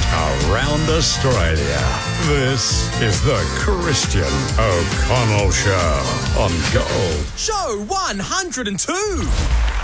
around Australia. This is the Christian O'Connell Show on Gold. Show 102.